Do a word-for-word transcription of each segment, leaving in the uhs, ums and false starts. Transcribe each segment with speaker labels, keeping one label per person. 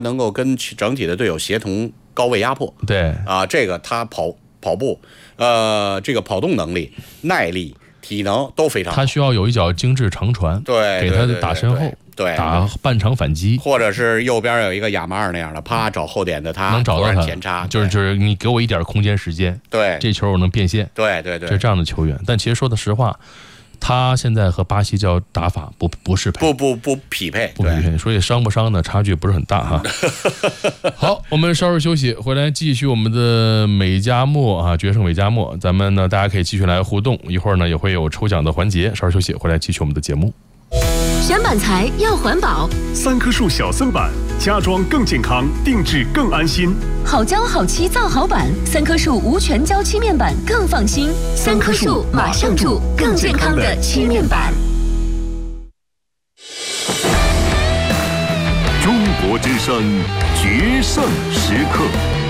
Speaker 1: 能够跟整体的队友协同高位压迫。
Speaker 2: 对
Speaker 1: 啊，这个他跑跑步，呃，这个跑动能力、耐力、体能都非常好。
Speaker 2: 他需要有一脚精致长传，
Speaker 1: 对，
Speaker 2: 给他打身后，
Speaker 1: 对，
Speaker 2: 打半场反击，
Speaker 1: 或者是右边有一个亚马尔那样的，啪找后点的他，
Speaker 2: 能找到他
Speaker 1: 前插，
Speaker 2: 就是就是你给我一点空间时间，
Speaker 1: 对，
Speaker 2: 这球我能变现，
Speaker 1: 对对对，
Speaker 2: 是这样的球员。但其实说的实话，他现在和巴西叫打法不不适配，
Speaker 1: 不不不匹配，
Speaker 2: 不匹配，所以伤不伤呢？差距不是很大哈。好，我们稍事休息，回来继续我们的美加墨啊，决胜美加墨，咱们呢大家可以继续来互动，一会儿呢也会有抽奖的环节。稍事休息，回来继续我们的节目。
Speaker 3: 选板材要环保，
Speaker 4: 三棵树小森板，家装更健康，定制更安心。
Speaker 3: 好胶好漆造好板，三棵树无全胶漆面板更放心。三棵树马上住，更健康的漆面板。
Speaker 4: 中国之声决胜时刻。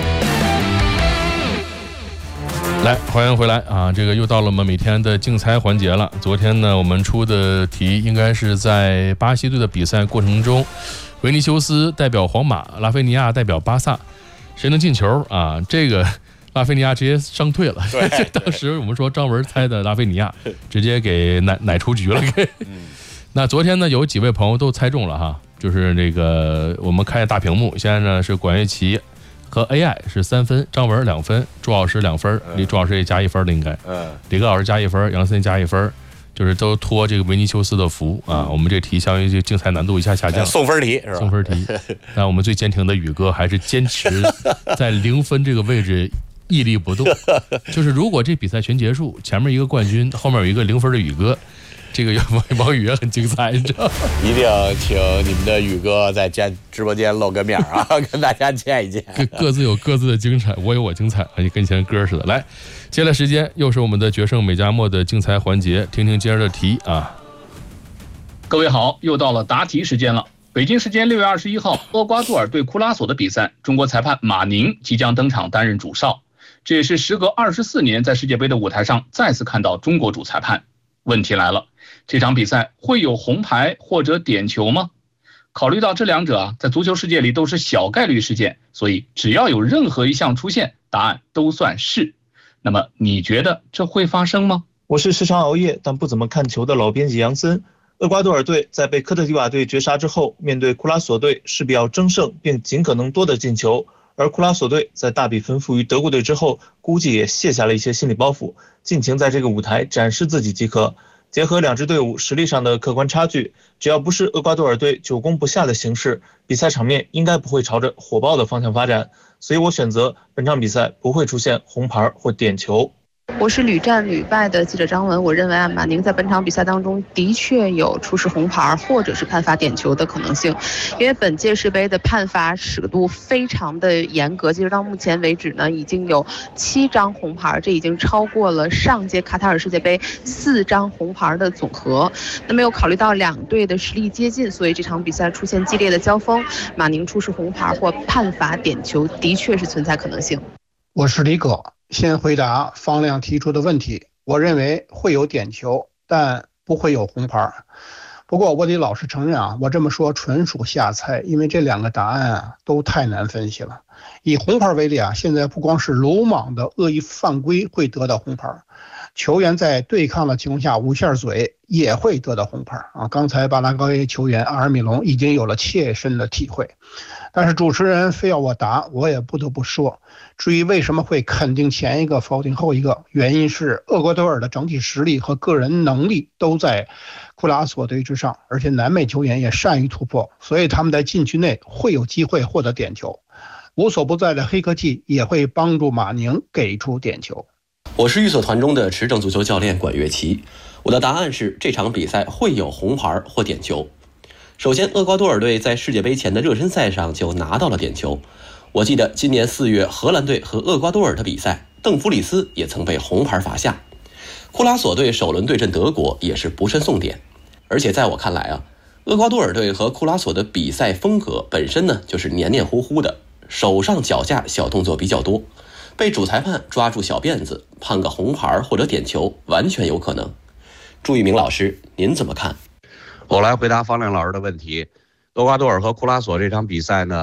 Speaker 2: 来，欢迎回来啊！这个又到了我们每天的竞猜环节了。昨天呢，我们出的题应该是在巴西队的比赛过程中，维尼修斯代表皇马，拉菲尼亚代表巴萨，谁能进球啊？这个拉菲尼亚直接伤退了。
Speaker 1: 对，
Speaker 2: 当时我们说张文猜的拉菲尼亚，直接给奶奶出局了。给。那昨天呢，有几位朋友都猜中了哈，就是这个我们看一下大屏幕，现在呢是管乐琪和 A I 是三分，张文两分，朱老师两分，离朱老师也加一分了应该。嗯，李哥老师加一分，杨森加一分，就是都托这个维尼修斯的福啊。我们这题相当于竞猜难度一下下降，
Speaker 1: 送分题是吧？
Speaker 2: 送分题。但我们最坚挺的宇哥还是坚持在零分这个位置屹立不动。就是如果这比赛全结束，前面一个冠军，后面有一个零分的宇哥。这个王宇也很精彩，你知道吗？
Speaker 1: 一定请你们的宇哥在直播间露个面啊，跟大家见一见。
Speaker 2: 各自有各自的精彩，我有我精彩，就跟以前歌似的。来，接下来时间又是我们的决胜美加墨的竞猜环节，听听今儿的题啊。
Speaker 5: 各位好，又到了答题时间了。北京时间六月二十一号，厄瓜多尔对库拉索的比赛，中国裁判马宁即将登场担任主哨，这也是时隔二十四年在世界杯的舞台上再次看到中国主裁判。问题来了，这场比赛会有红牌或者点球吗？考虑到这两者啊，在足球世界里都是小概率事件，所以只要有任何一项出现，答案都算是。那么你觉得这会发生吗？
Speaker 6: 我是时常熬夜但不怎么看球的老编辑杨森。厄瓜多尔队在被科特迪瓦队绝杀之后，面对库拉索队势必要争胜并尽可能多的进球，而库拉索队在大比分负于德国队之后，估计也卸下了一些心理包袱，尽情在这个舞台展示自己即可。结合两支队伍实力上的客观差距，只要不是厄瓜多尔队久攻不下的形势，比赛场面应该不会朝着火爆的方向发展，所以我选择本场比赛不会出现红牌或点球。
Speaker 7: 我是屡战屡败的记者张文，我认为啊，马宁在本场比赛当中的确有出示红牌或者是判罚点球的可能性，因为本届世杯的判罚尺度非常的严格，截止到目前为止呢，已经有七张红牌，这已经超过了上届卡塔尔世界杯四张红牌的总和。那么又考虑到两队的实力接近，所以这场比赛出现激烈的交锋，马宁出示红牌或判罚点球的确是存在可能性。
Speaker 8: 我是李哥。先回答方亮提出的问题，我认为会有点球，但不会有红牌。不过我得老实承认啊，我这么说纯属瞎猜，因为这两个答案啊都太难分析了。以红牌为例啊，现在不光是鲁莽的恶意犯规会得到红牌，球员在对抗的情况下捂下嘴也会得到红牌啊。刚才巴拉圭球员阿尔米隆已经有了切身的体会。但是主持人非要我答，我也不得不说，至于为什么会肯定前一个否定后一个，原因是厄瓜多尔的整体实力和个人能力都在库拉索队之上，而且南美球员也善于突破，所以他们在禁区内会有机会获得点球。无所不在的黑科技也会帮助马宁给出点球。
Speaker 9: 我是预测团中的持证足球教练管乐琪，我的答案是这场比赛会有红牌或点球。首先，厄瓜多尔队在世界杯前的热身赛上就拿到了点球。我记得今年四月荷兰队和厄瓜多尔的比赛，邓弗里斯也曾被红牌罚下。库拉索队首轮对阵德国也是不慎送点。而且在我看来啊，厄瓜多尔队和库拉索的比赛风格本身呢就是黏黏糊糊的，手上脚下小动作比较多，被主裁判抓住小辫子，判个红牌或者点球完全有可能。朱一鸣老师，您怎么看？
Speaker 10: 我来回答方亮老师的问题。厄瓜多尔和库拉索这场比赛呢，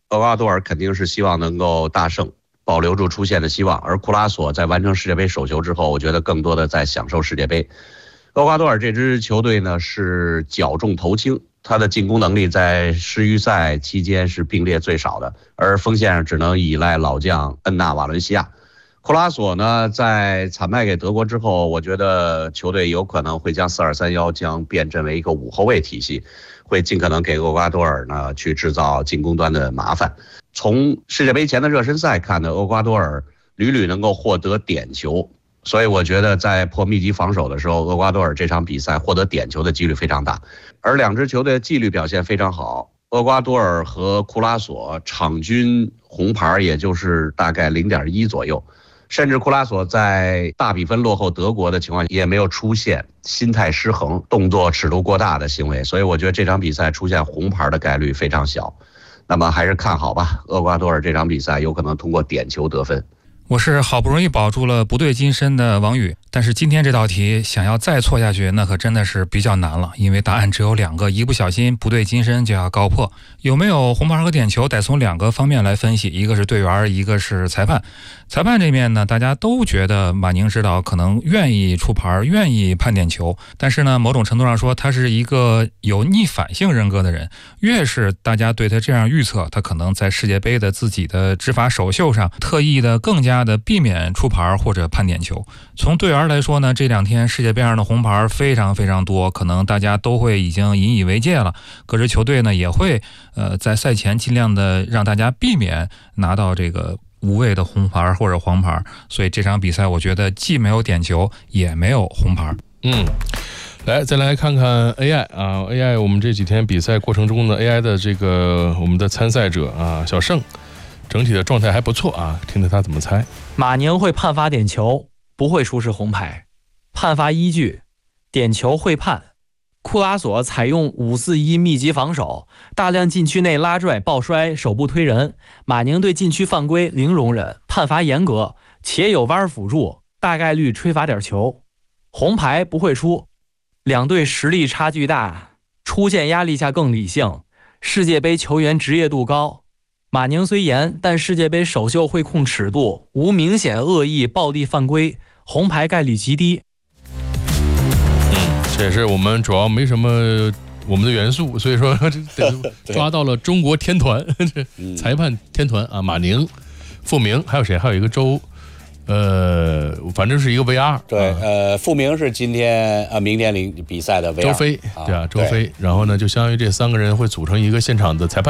Speaker 1: 厄瓜多尔肯定是希望能够大胜，保留住出线的希望，而库拉索在完成世界杯首球之后，我觉得更多的在享受世界杯。厄瓜多尔这支球队呢是脚重头轻，他的进攻能力在世预赛期间是并列最少的，而锋线上只能依赖老将恩纳瓦伦西亚。库拉索呢在惨败给德国之后，我觉得球队有可能会将四二三一将变阵为一个五后卫体系，会尽可能给厄瓜多尔呢去制造进攻端的麻烦。从世界杯前的热身赛看呢，厄瓜多尔屡屡能够获得点球，所以我觉得在破密集防守的时候，厄瓜多尔这场比赛获得点球的几率非常大。而两支球队的纪律表现非常好，厄瓜多尔和库拉索场均红牌也就是大概 零点一 左右，甚至库拉索在大比分落后德国的情况下也没有出现心态失衡、动作尺度过大的行为，所以我觉得这场比赛出现红牌的概率非常小。那么还是看好吧，厄瓜多尔这场比赛有可能通过点球得分。
Speaker 10: 我是好不容易保住了不对金身的王宇，但是今天这道题想要再错下去，那可真的是比较难了，因为答案只有两个，一不小心不对金身就要告破。有没有红牌和点球得从两个方面来分析，一个是队员，一个是裁判。裁判这面呢，大家都觉得马宁指导可能愿意出牌，愿意判点球，但是呢，某种程度上说他是一个有逆反性人格的人，越是大家对他这样预测，他可能在世界杯的自己的执法首秀上特意的更加的避免出牌或者判点球。从队员来说呢，这两天世界杯上的红牌非常非常多，可能大家都会已经引以为戒了，各支球队呢也会呃在赛前尽量的让大家避免拿到这个无谓的红牌或者黄牌，所以这场比赛我觉得既没有点球也没有红牌。
Speaker 2: 嗯，来再来看看 A I 啊 ，A I 我们这几天比赛过程中呢 ，A I 的这个我们的参赛者啊，小盛整体的状态还不错啊，听听他怎么猜。
Speaker 11: 马宁会判罚点球，不会出示红牌。判罚依据：点球会判。库拉索采用五四一密集防守，大量禁区内拉拽、抱摔、手部推人。马宁对禁区犯规零容忍，判罚严格，且有 V A R 辅助，大概率吹罚点球。红牌不会出。两队实力差距大，出线压力下更理性。世界杯球员职业度高。马宁虽严，但世界杯首秀会控尺度，无明显恶意暴力犯规，红牌概率极低。
Speaker 2: 这也是我们主要没什么我们的元素，所以说抓到了中国天团裁判天团啊，马宁、傅明，还有谁？还有一个周，呃，反正是一个 V R。
Speaker 1: 对，呃，傅明是今天呃明天领比赛的 V R。
Speaker 2: 周飞，对啊，周飞。然后呢，就相当于这三个人会组成一个现场的裁判。